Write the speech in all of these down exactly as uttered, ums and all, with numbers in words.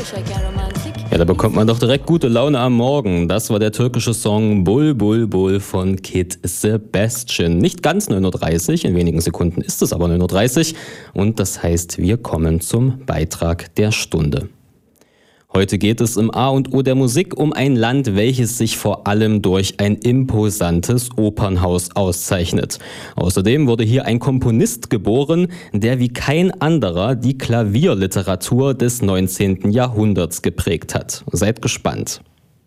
Ja, da bekommt man doch direkt gute Laune am Morgen. Das war der türkische Song Bul Bul Bul von Kid Sebastian. Nicht ganz neun Uhr dreißig, in wenigen Sekunden ist es aber neun Uhr dreißig. Und das heißt, wir kommen zum Beitrag der Stunde. Heute geht es im A und O der Musik um ein Land, welches sich vor allem durch ein imposantes Opernhaus auszeichnet. Außerdem wurde hier ein Komponist geboren, der wie kein anderer die Klavierliteratur des neunzehnten Jahrhunderts geprägt hat. Seid gespannt.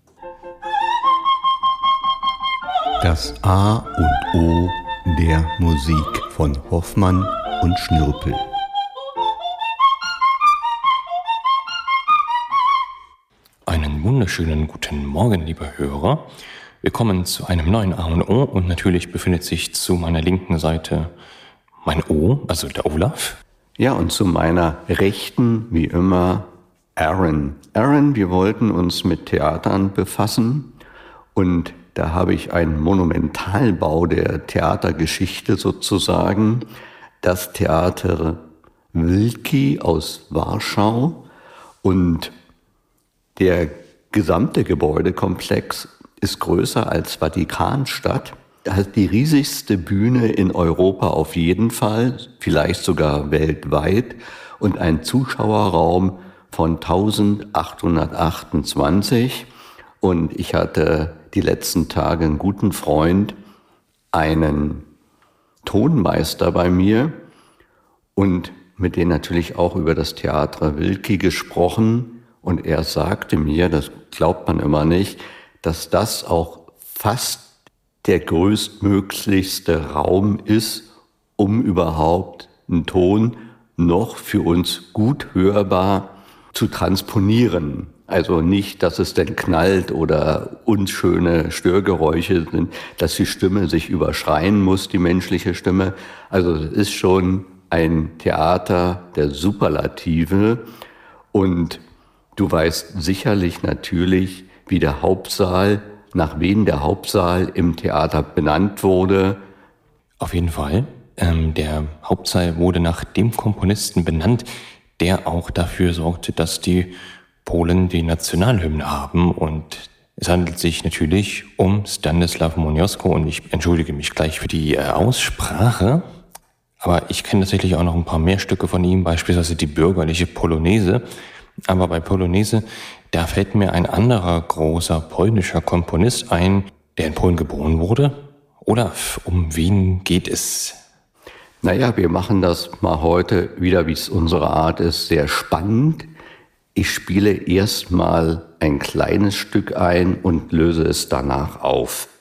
Das A und O der Musik von Hoffmann und Schnürpel. Einen wunderschönen guten Morgen, liebe Hörer. Willkommen zu einem neuen A und O und natürlich befindet sich zu meiner linken Seite mein O, also der Olaf. Ja, und zu meiner Rechten, wie immer, Aaron. Aaron, wir wollten uns mit Theatern befassen und da habe ich einen Monumentalbau der Theatergeschichte sozusagen, das Theater Wilki aus Warschau, und der gesamte Gebäudekomplex ist größer als Vatikanstadt. Das ist die riesigste Bühne in Europa auf jeden Fall, vielleicht sogar weltweit, und ein Zuschauerraum von eintausendachthundertachtundzwanzig. Und ich hatte die letzten Tage einen guten Freund, einen Tonmeister bei mir, und mit dem natürlich auch über das Theater Wilki gesprochen. Und er sagte mir, das glaubt man immer nicht, dass das auch fast der größtmöglichste Raum ist, um überhaupt einen Ton noch für uns gut hörbar zu transponieren. Also nicht, dass es denn knallt oder unschöne Störgeräusche sind, dass die Stimme sich überschreien muss, die menschliche Stimme. Also es ist schon ein Theater der Superlative. Und du weißt sicherlich natürlich, wie der Hauptsaal, nach wem der Hauptsaal im Theater benannt wurde. Auf jeden Fall. Ähm, der Hauptsaal wurde nach dem Komponisten benannt, der auch dafür sorgte, dass die Polen die Nationalhymne haben. Und es handelt sich natürlich um Stanislaw Moniuszko. Und ich entschuldige mich gleich für die äh, Aussprache. Aber ich kenne tatsächlich auch noch ein paar mehr Stücke von ihm, beispielsweise die bürgerliche Polonaise. Aber bei Polonaise, da fällt mir ein anderer großer polnischer Komponist ein, der in Polen geboren wurde. Olaf, um wen geht es? Naja, wir machen das mal heute wieder, wie es unsere Art ist, sehr spannend. Ich spiele erstmal ein kleines Stück ein und löse es danach auf.